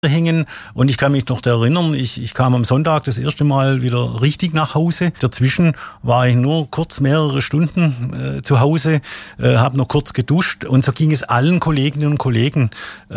hängen. Und ich kann mich noch erinnern, ich kam am Sonntag das erste Mal wieder richtig nach Hause. Dazwischen war ich nur kurz mehrere Stunden zu Hause, habe noch kurz geduscht und so ging es allen Kolleginnen und Kollegen.